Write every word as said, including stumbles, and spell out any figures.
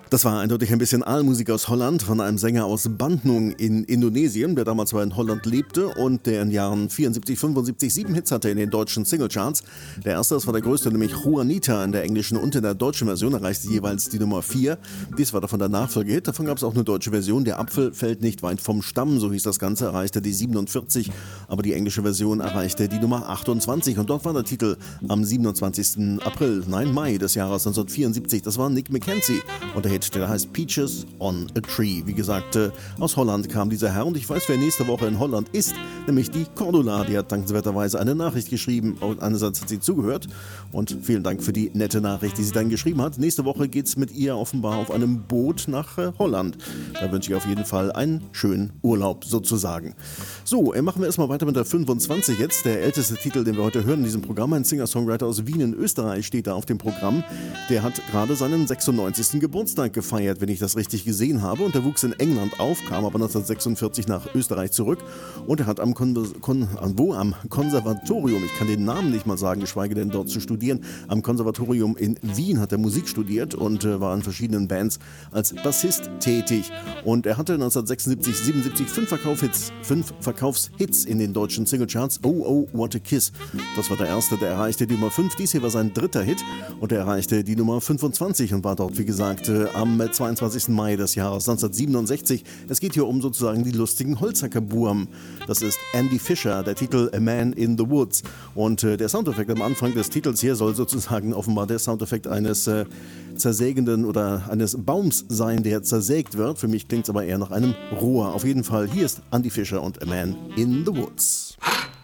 Das war eindeutig ein bisschen Aalmusik aus Holland von einem Sänger aus Bandung in Indonesien, der damals zwar in Holland lebte und der in Jahren vierundsiebzig, fünfundsiebzig sieben Hits hatte in den deutschen Singlecharts. Der erste, das war der größte, nämlich Juanita in der englischen und in der deutschen Version, erreichte jeweils die Nummer vier. Dies war davon der Nachfolgehit, davon gab es auch eine deutsche Version. Der Apfel fällt nicht weit vom Stamm, so hieß das Ganze, erreichte die siebenundvierzig, aber die englische Version erreichte die Nummer achtundzwanzig und dort war der Titel am siebenundzwanzigsten April, nein Mai des Jahres neunzehnhundertvierundsiebzig. Das war Nick McKenzie und der Hit, der heißt Peaches on a Tree. Wie gesagt, äh, aus Holland kam dieser Herr und ich weiß, wer nächste Woche in Holland ist, nämlich die Cordula. Die hat dankenswerterweise eine Nachricht geschrieben. Einerseits hat sie zugehört und vielen Dank für die nette Nachricht, die sie dann geschrieben hat. Nächste Woche geht es mit ihr offenbar auf einem Boot nach äh, Holland. Da wünsche ich auf jeden Fall einen schönen Urlaub sozusagen. So, äh, machen wir erstmal weiter mit der fünfundzwanzig jetzt. Der älteste Titel, den wir heute hören in diesem Programm, ein Singer-Songwriter aus Wien in Österreich steht da auf dem Programm. Der hat gerade seinen sechsundneunzigsten Geburtstag gefeiert, wenn ich das richtig gesehen habe. Und er wuchs in England auf, kam aber neunzehnhundertsechsundvierzig nach Österreich zurück und er hat am, Kon- Kon- wo? am Konservatorium, ich kann den Namen nicht mal sagen, geschweige denn dort zu studieren, am Konservatorium in Wien hat er Musik studiert und äh, war in verschiedenen Bands als Bassist tätig. Und er hatte neunzehnhundertsechsundsiebzig, siebenundsiebzig fünf Verkaufshits, fünf Verkaufshits in den deutschen Singlecharts. Oh, oh, what a kiss. Das war der erste, der erreichte die Nummer fünf. Dies hier war sein dritter Hit und er erreichte die Nummer fünfundzwanzig und war dort, wie gesagt, äh, am zweiundzwanzigsten Mai des Jahres neunzehnhundertsiebenundsechzig. Es geht hier um sozusagen die lustigen Holzhackerbuben. Das ist Andy Fisher, der Titel A Man in the Woods. Und äh, der Soundeffekt am Anfang des Titels hier soll sozusagen offenbar der Soundeffekt eines äh, zersägenden oder eines Baums sein, der zersägt wird. Für mich klingt es aber eher nach einem Rohr. Auf jeden Fall, hier ist Andy Fisher und A Man in the Woods.